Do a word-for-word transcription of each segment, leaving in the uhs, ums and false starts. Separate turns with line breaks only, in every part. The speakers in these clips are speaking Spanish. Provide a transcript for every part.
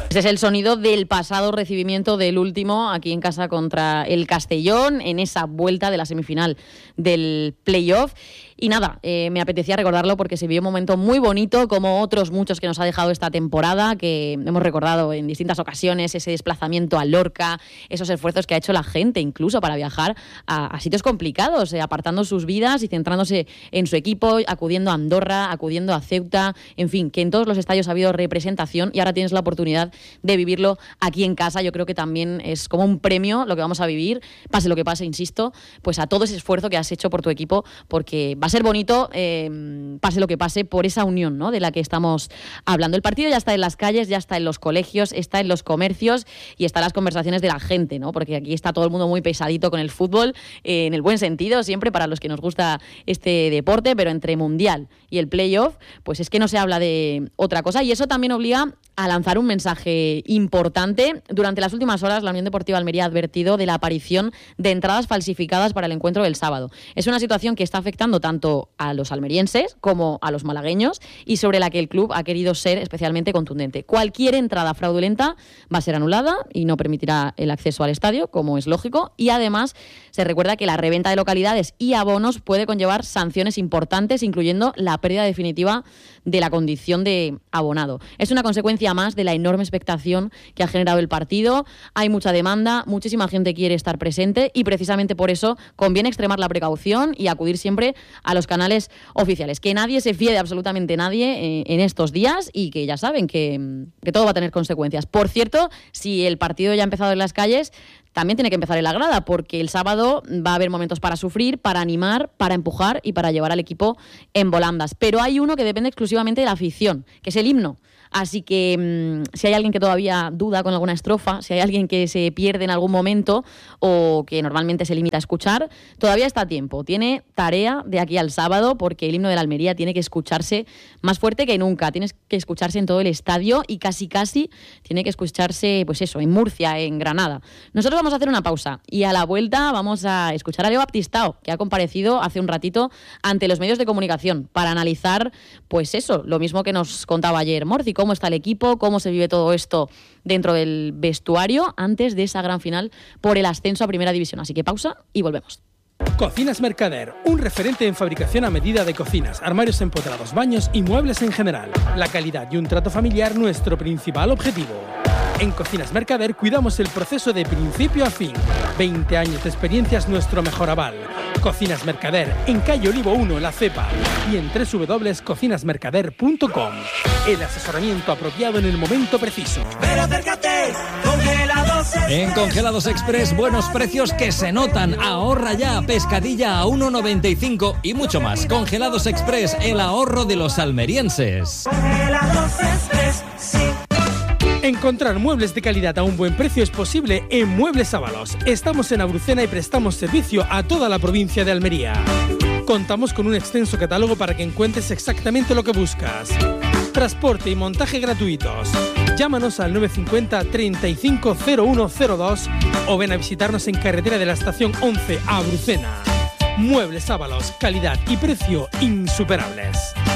Ese es el sonido del pasado recibimiento del último aquí en casa contra el Castellón en esa vuelta de la semifinal del playoff. Y nada, eh, me apetecía recordarlo porque se vivió un momento muy bonito, como otros muchos que nos ha dejado esta temporada, que hemos recordado en distintas ocasiones, ese desplazamiento a Lorca, esos esfuerzos que ha hecho la gente incluso para viajar a, a sitios complicados, eh, apartando sus vidas y centrándose en su equipo, acudiendo a Andorra, acudiendo a Ceuta, en fin, que en todos los estadios ha habido representación y ahora tienes la oportunidad de vivirlo aquí en casa. Yo creo que también es como un premio lo que vamos a vivir, pase lo que pase, insisto, pues a todo ese esfuerzo que has hecho por tu equipo, porque va a ser bonito, eh, pase lo que pase, por esa unión, ¿no?, de la que estamos hablando. El partido ya está en las calles, ya está en los colegios, está en los comercios y está en las conversaciones de la gente, ¿no?, porque aquí está todo el mundo muy pesadito con el fútbol, eh, en el buen sentido, siempre para los que nos gusta este deporte, pero entre Mundial y el playoff, pues es que no se habla de otra cosa, y eso también obliga a lanzar un mensaje importante. Durante las últimas horas, la Unión Deportiva Almería ha advertido de la aparición de entradas falsificadas para el encuentro del sábado. Es una situación que está afectando tanto a los almerienses como a los malagueños y sobre la que el club ha querido ser especialmente contundente. Cualquier entrada fraudulenta va a ser anulada y no permitirá el acceso al estadio, como es lógico, y además se recuerda que la reventa de localidades y abonos puede conllevar sanciones importantes, incluyendo la pérdida definitiva de la condición de abonado. Es una consecuencia más de la enorme expectación que ha generado el partido. Hay mucha demanda, muchísima gente quiere estar presente y precisamente por eso conviene extremar la precaución y acudir siempre a los canales oficiales. Que nadie se fíe de absolutamente nadie eh, en estos días y que ya saben que, que todo va a tener consecuencias. Por cierto, si el partido ya ha empezado en las calles, también tiene que empezar en la grada, porque el sábado va a haber momentos para sufrir, para animar, para empujar y para llevar al equipo en volandas. Pero hay uno que depende exclusivamente de la afición, que es el himno. Así que mmm, si hay alguien que todavía duda con alguna estrofa, si hay alguien que se pierde en algún momento o que normalmente se limita a escuchar, todavía está a tiempo. Tiene tarea de aquí al sábado, porque el himno de la Almería tiene que escucharse más fuerte que nunca. Tiene que escucharse en todo el estadio y casi casi tiene que escucharse, pues eso, en Murcia, en Granada. Nosotros vamos a hacer una pausa y a la vuelta vamos a escuchar a Leo Baptistao, que ha comparecido hace un ratito ante los medios de comunicación para analizar, pues eso, lo mismo que nos contaba ayer Morci, cómo está el equipo, cómo se vive todo esto dentro del vestuario antes de esa gran final por el ascenso a Primera División. Así que pausa y volvemos.
Cocinas Mercader, un referente en fabricación a medida de cocinas, armarios empotrados, baños y muebles en general. La calidad y un trato familiar, nuestro principal objetivo. En Cocinas Mercader cuidamos el proceso de principio a fin. veinte años de experiencia es nuestro mejor aval. Cocinas Mercader, en calle Olivo uno, La Cepa, y en doble u doble u doble u punto cocinas mercader punto com. El asesoramiento apropiado en el momento preciso.
Pero acércate, Congelados Express.
En Congelados Express, buenos precios que se notan. Ahorra ya, pescadilla a uno noventa y cinco y mucho más. Congelados Express, el ahorro de los almerienses.
Congelados Express, sí.
Encontrar muebles de calidad a un buen precio es posible en Muebles Ábalos. Estamos en Abrucena y prestamos servicio a toda la provincia de Almería. Contamos con un extenso catálogo para que encuentres exactamente lo que buscas. Transporte y montaje gratuitos. Llámanos al nueve cinco cero, treinta y cinco, cero uno cero dos o ven a visitarnos en carretera de la estación once a Abrucena. Muebles Ábalos, calidad y precio insuperables.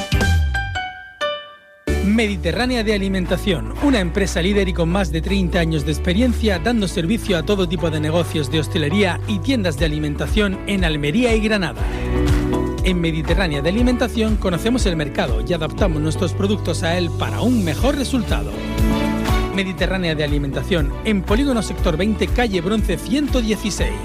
Mediterránea de Alimentación, una empresa líder y con más de treinta años de experiencia dando servicio a todo tipo de negocios de hostelería y tiendas de alimentación en Almería y Granada. En Mediterránea de Alimentación conocemos el mercado y adaptamos nuestros productos a él para un mejor resultado. Mediterránea de Alimentación, en Polígono Sector veinte, calle Bronce ciento dieciséis.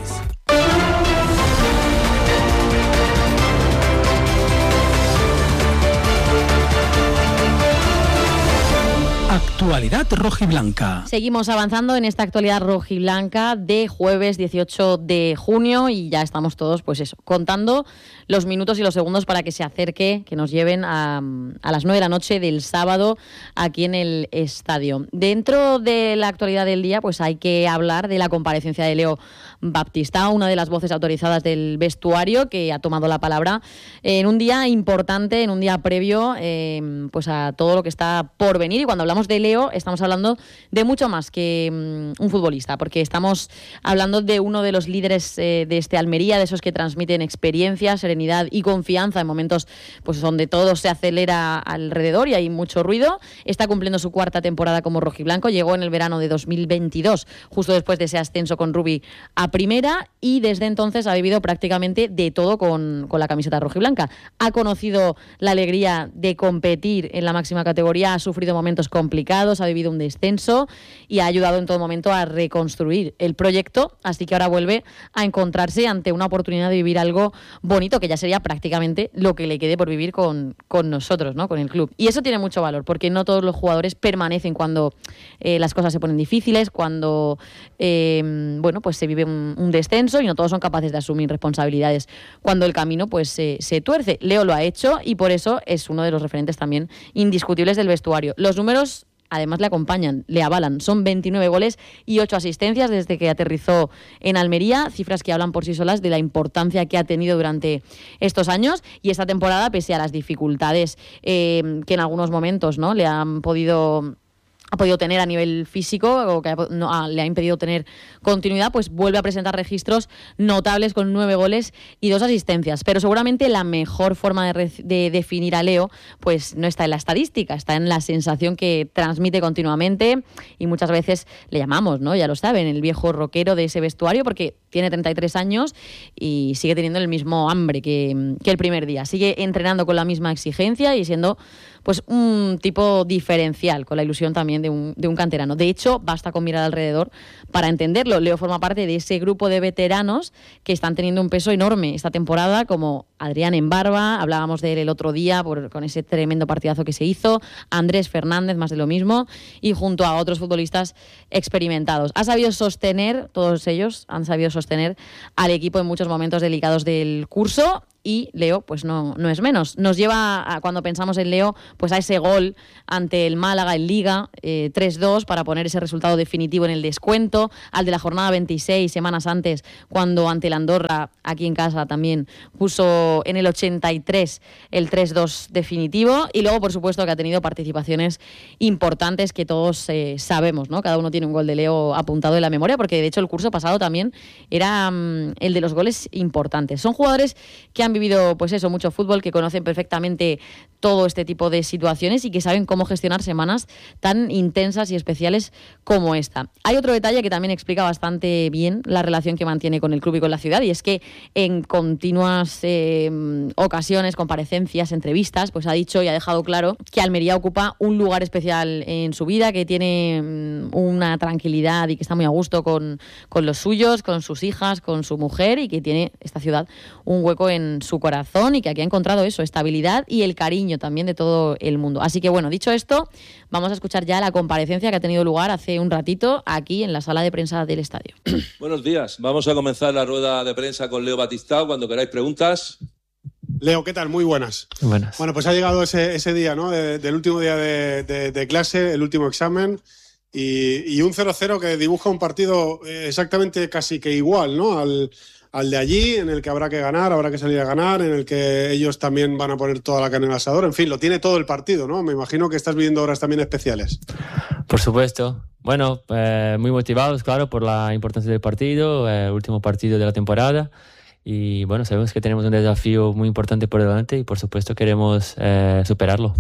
Actualidad rojiblanca.
Seguimos avanzando en esta actualidad rojiblanca de jueves dieciocho de junio y ya estamos todos, pues eso, contando los minutos y los segundos para que se acerque, que nos lleven a, a las nueve de la noche del sábado aquí en el estadio. Dentro de la actualidad del día, pues hay que hablar de la comparecencia de Leo Baptistao, una de las voces autorizadas del vestuario, que ha tomado la palabra en un día importante, en un día previo, eh, pues a todo lo que está por venir. Y cuando hablamos de Leo, estamos hablando de mucho más que um, un futbolista, porque estamos hablando de uno de los líderes eh, de este Almería, de esos que transmiten experiencia, serenidad y confianza en momentos pues, donde todo se acelera alrededor y hay mucho ruido. Está cumpliendo su cuarta temporada como rojiblanco, llegó en el verano de dos mil veintidós, justo después de ese ascenso con Rubí a primera, y desde entonces ha vivido prácticamente de todo con, con la camiseta rojiblanca. Ha conocido la alegría de competir en la máxima categoría, ha sufrido momentos complicados, ha vivido un descenso y ha ayudado en todo momento a reconstruir el proyecto, así que ahora vuelve a encontrarse ante una oportunidad de vivir algo bonito, que ya sería prácticamente lo que le quede por vivir con, con nosotros, ¿no? Con el club. Y eso tiene mucho valor, porque no todos los jugadores permanecen cuando eh, las cosas se ponen difíciles, cuando eh, bueno, pues se vive un, un descenso, y no todos son capaces de asumir responsabilidades cuando el camino pues se, se tuerce. Leo lo ha hecho y por eso es uno de los referentes también indiscutibles del vestuario. Los números además le acompañan, le avalan. Son veintinueve goles y ocho asistencias desde que aterrizó en Almería, cifras que hablan por sí solas de la importancia que ha tenido durante estos años. Y esta temporada, pese a las dificultades eh, que en algunos momentos, ¿no?, le han podido... ha podido tener a nivel físico o que no, ah, le ha impedido tener continuidad, pues vuelve a presentar registros notables con nueve goles y dos asistencias. Pero seguramente la mejor forma de, re- de definir a Leo pues no está en la estadística, está en la sensación que transmite continuamente, y muchas veces le llamamos, ¿no?, ya lo saben, el viejo rockero de ese vestuario, porque tiene treinta y tres años y sigue teniendo el mismo hambre que, que el primer día. Sigue entrenando con la misma exigencia y siendo pues un tipo diferencial, con la ilusión también de un, de un canterano. De hecho, basta con mirar alrededor para entenderlo. Leo forma parte de ese grupo de veteranos que están teniendo un peso enorme esta temporada, como Adrián Embarba, hablábamos de él el otro día por, con ese tremendo partidazo que se hizo, Andrés Fernández, más de lo mismo, y junto a otros futbolistas experimentados. Ha sabido sostener, todos ellos han sabido sostener al equipo en muchos momentos delicados del curso, y Leo pues no, no es menos. Nos lleva, a, cuando pensamos en Leo, pues a ese gol ante el Málaga en Liga, eh, tres dos, para poner ese resultado definitivo en el descuento, al de la jornada veintiséis, semanas antes, cuando ante el Andorra, aquí en casa también, puso en el ochenta y tres el tres dos definitivo, y luego por supuesto que ha tenido participaciones importantes que todos eh, sabemos, ¿no? Cada uno tiene un gol de Leo apuntado en la memoria, porque de hecho el curso pasado también era um, el de los goles importantes. Son jugadores que han vivido, pues eso, mucho fútbol, que conocen perfectamente todo este tipo de situaciones y que saben cómo gestionar semanas tan intensas y especiales como esta. Hay otro detalle que también explica bastante bien la relación que mantiene con el club y con la ciudad, y es que en continuas eh, ocasiones, comparecencias, entrevistas, pues ha dicho y ha dejado claro que Almería ocupa un lugar especial en su vida, que tiene um, una tranquilidad y que está muy a gusto con, con los suyos, con sus hijas, con su mujer, y que tiene esta ciudad un hueco en su corazón, y que aquí ha encontrado eso, estabilidad y el cariño también de todo el mundo. Así que bueno, dicho esto, vamos a escuchar ya la comparecencia que ha tenido lugar hace un ratito aquí en la sala de prensa del estadio.
Buenos días, vamos a comenzar la rueda de prensa con Leo Batistao. Cuando queráis preguntas.
Leo, ¿qué tal? Muy buenas.
Buenas.
Bueno, pues ha llegado ese, ese día, ¿no? De, del último día de, de, de clase, el último examen, y, y un cero cero que dibuja un partido exactamente casi que igual, ¿no? Al, al de allí, en el que habrá que ganar, habrá que salir a ganar, en el que ellos también van a poner toda la carne en el asador. En fin, lo tiene todo el partido, ¿no? Me imagino que estás viviendo horas también especiales.
Por supuesto. Bueno, eh, muy motivados, claro, por la importancia del partido, el eh, último partido de la temporada. Y bueno, sabemos que tenemos un desafío muy importante por delante y por supuesto queremos eh, superarlo.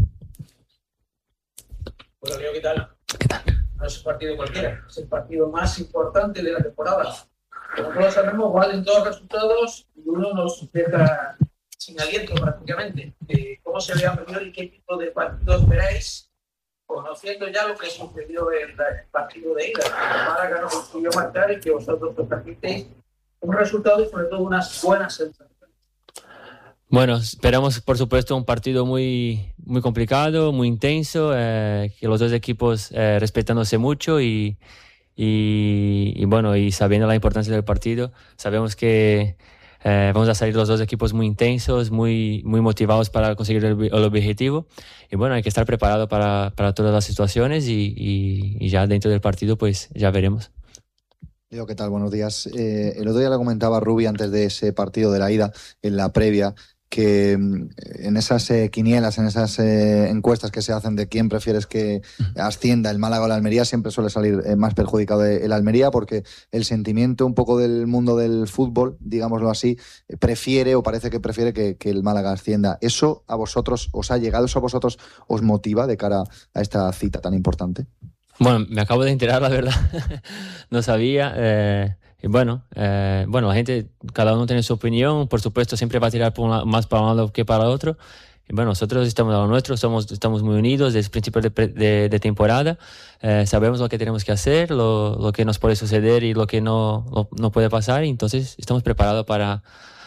Bueno, Leo, ¿qué tal?
¿Qué tal?
No es un partido cualquiera, es el partido más importante de la temporada. Como todos sabemos, valen todos los resultados y uno nos deja sin aliento prácticamente. Eh, ¿Cómo se ve a priori y qué tipo de partidos veréis, conociendo ya lo que sucedió en el partido de ida? Que Málaga no consiguió marcar y que vosotros trajisteis un resultado y sobre todo unas buenas sensaciones.
Bueno, esperamos por supuesto un partido muy, muy complicado, muy intenso, eh, que los dos equipos eh, respetándose mucho y, y, y bueno, y sabiendo la importancia del partido, sabemos que eh, vamos a salir los dos equipos muy intensos, muy, muy motivados para conseguir el, el objetivo, y bueno, hay que estar preparado para, para todas las situaciones y, y, y ya dentro del partido pues ya veremos.
Leo, ¿qué tal? Buenos días. Eh, el otro día le comentaba a Rubí antes de ese partido de la ida, en la previa, que en esas eh, quinielas, en esas eh, encuestas que se hacen de quién prefieres que ascienda, el Málaga o la Almería, siempre suele salir eh, más perjudicado el Almería, porque el sentimiento un poco del mundo del fútbol, digámoslo así, eh, prefiere o parece que prefiere que, que el Málaga ascienda. ¿Eso a vosotros os ha llegado? ¿Eso a vosotros os motiva de cara a esta cita tan importante?
Bueno, me acabo de enterar, la verdad. No sabía. Eh, y bueno, eh, bueno, la gente, cada uno tiene su opinión. Por supuesto, siempre va a tirar por una, más para un lado que para el otro. Y bueno, nosotros estamos a lo nuestro, somos, estamos muy unidos desde el principio de, de, de temporada. Eh, sabemos lo que tenemos que hacer, lo, lo que nos puede suceder y lo que no, lo, no puede pasar. Y entonces estamos preparados para,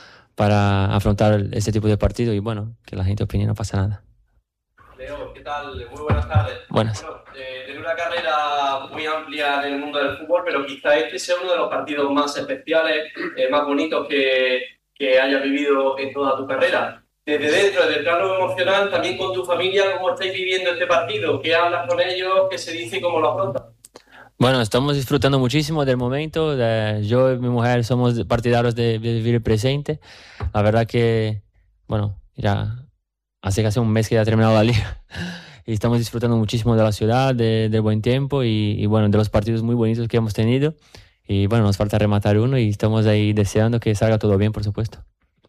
para afrontar este tipo de partido. Y bueno, que la gente opine, no pasa nada.
Leo, ¿qué tal? Muy buenas tardes.
Buenas.
Bueno, eh, tiene una carrera muy amplia en el mundo del fútbol, pero quizá este sea uno de los partidos más especiales, eh, más bonitos que, que hayas vivido en toda tu carrera. Desde dentro, desde el plano emocional, también con tu familia, ¿cómo estáis viviendo este partido? ¿Qué hablas con ellos? ¿Qué se dice y cómo lo afrontas?
Bueno, estamos disfrutando muchísimo del momento. De, yo y mi mujer somos partidarios de, de vivir el presente. La verdad que, bueno, ya hace casi un mes que ya ha terminado la liga y estamos disfrutando muchísimo de la ciudad, de, del buen tiempo y, y bueno, de los partidos muy bonitos que hemos tenido. Y bueno, nos falta rematar uno y estamos ahí deseando que salga todo bien, por supuesto.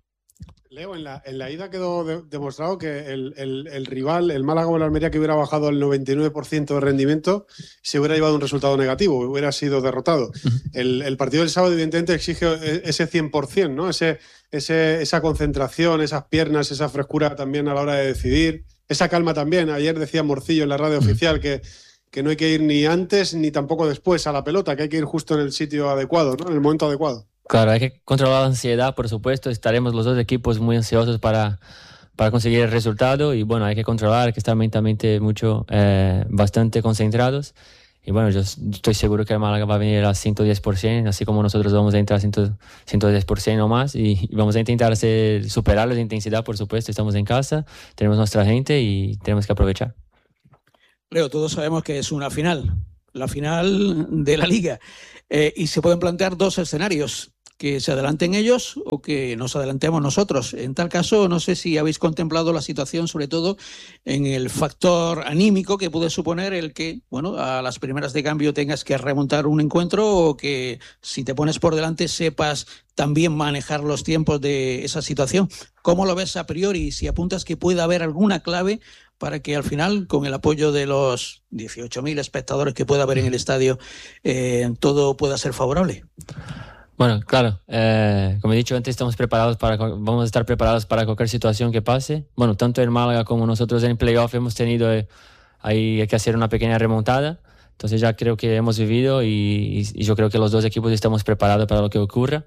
Leo, en la, en la ida quedó de, demostrado que el, el, el rival, el Málaga o el Almería, que hubiera bajado el noventa y nueve por ciento de rendimiento, se hubiera llevado un resultado negativo, hubiera sido derrotado. El, el partido del sábado, evidentemente, exige ese cien por ciento, ¿no? Ese, ese, esa concentración, esas piernas, esa frescura también a la hora de decidir, esa calma también. Ayer decía Morcillo en la radio oficial que, que no hay que ir ni antes ni tampoco después a la pelota, que hay que ir justo en el sitio adecuado, ¿no? En el momento adecuado.
Claro, hay que controlar la ansiedad, por supuesto. Estaremos los dos equipos muy ansiosos para, para conseguir el resultado y bueno, hay que controlar, hay que estar mentalmente mucho, eh, bastante concentrados. Y bueno, yo estoy seguro que el Málaga va a venir al ciento diez por ciento, así como nosotros vamos a entrar al ciento diez por ciento o más y, y vamos a intentar hacer, superar la intensidad, por supuesto. Estamos en casa, tenemos nuestra gente y tenemos que aprovechar.
Leo, todos sabemos que es una final, la final de la Liga, eh, y se pueden plantear dos escenarios, que se adelanten ellos o que nos adelantemos nosotros. En tal caso, no sé si habéis contemplado la situación, sobre todo en el factor anímico que puede suponer el que, bueno, a las primeras de cambio tengas que remontar un encuentro o que si te pones por delante sepas también manejar los tiempos de esa situación. ¿Cómo lo ves a priori? Si apuntas que puede haber alguna clave para que al final, con el apoyo de los dieciocho mil espectadores que pueda haber en el estadio, eh, todo pueda ser favorable.
Bueno, claro, eh, como he dicho antes, estamos preparados para, vamos a estar preparados para cualquier situación que pase. Bueno, tanto en Málaga como nosotros en playoff hemos tenido eh, ahí que hacer una pequeña remontada. Entonces ya creo que hemos vivido y, y, y yo creo que los dos equipos estamos preparados para lo que ocurra.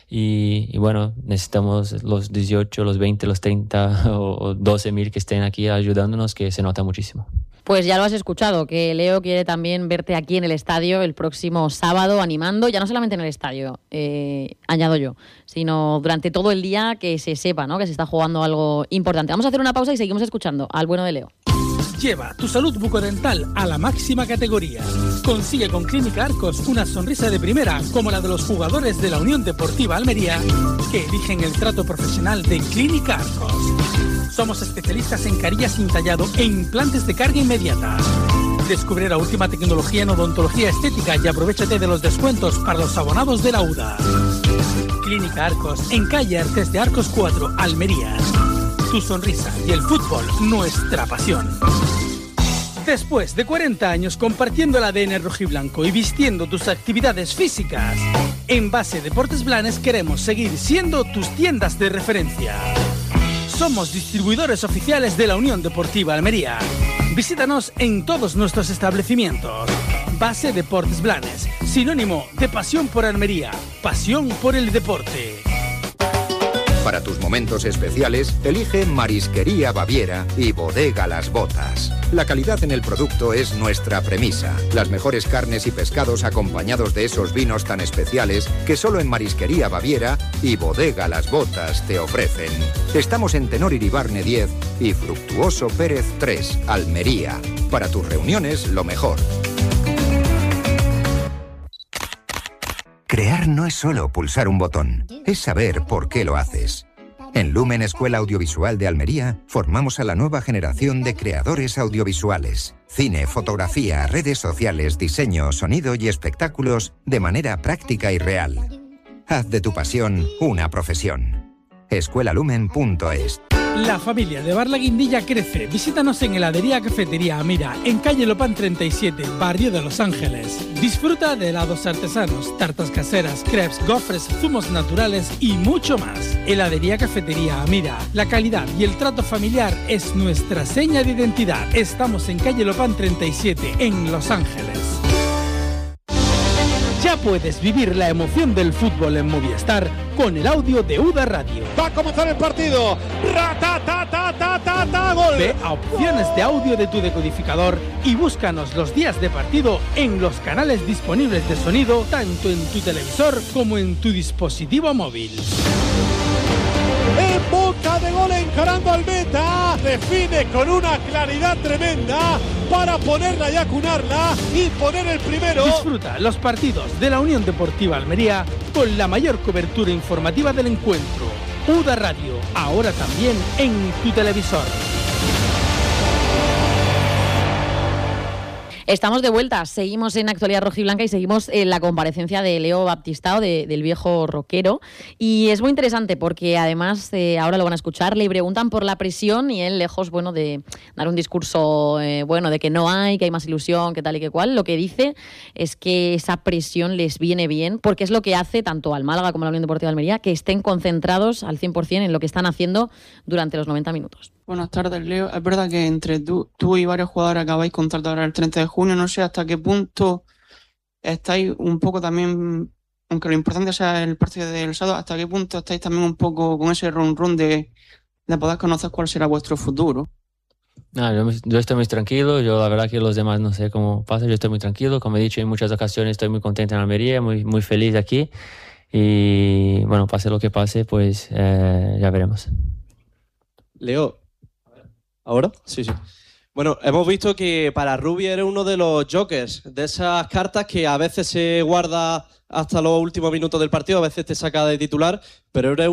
Y, y bueno, necesitamos los dieciocho, los veinte, los treinta o doce mil que estén aquí ayudándonos, que se nota muchísimo.
Pues ya lo has escuchado, que Leo quiere también verte aquí en el estadio el próximo sábado animando, ya no solamente en el estadio, eh, añado yo, sino durante todo el día, que se sepa, ¿no?, que se está jugando algo importante. Vamos a hacer una pausa y seguimos escuchando al bueno de Leo.
Lleva tu salud bucodental a la máxima categoría. Consigue con Clínica Arcos una sonrisa de primera, como la de los jugadores de la Unión Deportiva Almería, que eligen el trato profesional de Clínica Arcos. Somos especialistas en carillas sin tallado e implantes de carga inmediata. Descubre la última tecnología en odontología estética y aprovéchate de los descuentos para los abonados de la U D A. Clínica Arcos, en calle Artes de Arcos cuatro, Almería. Tu sonrisa y el fútbol, nuestra pasión. Después de cuarenta años compartiendo el A D N rojiblanco y vistiendo tus actividades físicas, en Base Deportes Blanes queremos seguir siendo tus tiendas de referencia. Somos distribuidores oficiales de la Unión Deportiva Almería. Visítanos en todos nuestros establecimientos. Base Deportes Blanes, sinónimo de pasión por Almería, pasión por el deporte.
Para tus momentos especiales, elige Marisquería Baviera y Bodega Las Botas. La calidad en el producto es nuestra premisa. Las mejores carnes y pescados acompañados de esos vinos tan especiales que solo en Marisquería Baviera y Bodega Las Botas te ofrecen. Estamos en Tenor Iribarne diez y Fructuoso Pérez tres, Almería. Para tus reuniones, lo mejor. Crear no es solo pulsar un botón, es saber por qué lo haces. En Lumen Escuela Audiovisual de Almería formamos a la nueva generación de creadores audiovisuales. Cine, fotografía, redes sociales, diseño, sonido y espectáculos de manera práctica y real. Haz de tu pasión una profesión. escuelalumen punto es.
La familia de Bar La Guindilla crece. Visítanos en Heladería Cafetería Amira, en calle Lopán treinta y siete, barrio de Los Ángeles. Disfruta de helados artesanos, tartas caseras, crepes, gofres, zumos naturales y mucho más. Heladería Cafetería Amira. La calidad y el trato familiar es nuestra seña de identidad. Estamos en calle Lopán treinta y siete, en Los Ángeles. Ya puedes vivir la emoción del fútbol en Movistar con el audio de U D A Radio.
Va a comenzar el partido. ¡Ra-ta-ta-ta-ta-ta! ¡Gol!
Ve a opciones de audio de tu decodificador y búscanos los días de partido en los canales disponibles de sonido, tanto en tu televisor como en tu dispositivo móvil.
En boca de gol, encarando al meta, define con una claridad tremenda para ponerla y acunarla y poner el primero.
Disfruta los partidos de la Unión Deportiva Almería con la mayor cobertura informativa del encuentro. U D A Radio, ahora también en tu televisor.
Estamos de vuelta, seguimos en Actualidad Rojiblanca y seguimos en la comparecencia de Leo Baptistao, de, del viejo rockero. Y es muy interesante porque además, eh, ahora lo van a escuchar, le preguntan por la presión y él, lejos bueno, de dar un discurso eh, bueno de que no hay, que hay más ilusión, que tal y que cual, lo que dice es que esa presión les viene bien porque es lo que hace tanto al Málaga como a la Unión Deportiva de Almería que estén concentrados al cien por ciento en lo que están haciendo durante los noventa minutos.
Buenas tardes, Leo. Es verdad que entre tú, tú y varios jugadores acabáis contrato ahora el treinta de junio. No sé hasta qué punto estáis un poco también, aunque lo importante sea el partido del sábado, hasta qué punto estáis también un poco con ese run run de, de poder conocer cuál será vuestro futuro.
No, yo, yo estoy muy tranquilo. Yo la verdad que los demás no sé cómo pasa. Yo estoy muy tranquilo. Como he dicho en muchas ocasiones, estoy muy contento en Almería, muy, muy feliz aquí. Y bueno, pase lo que pase, pues eh, ya veremos.
Leo, ¿ahora? Sí, sí. Bueno, hemos visto que para Rubi eres uno de los jokers, de esas cartas que a veces se guarda hasta los últimos minutos del partido, a veces te saca de titular, pero eres